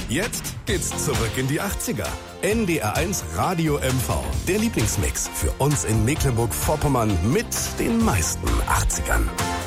Jetzt geht's zurück in die 80er. NDR1 Radio MV. Der Lieblingsmix für uns in Mecklenburg-Vorpommern mit den meisten 80ern.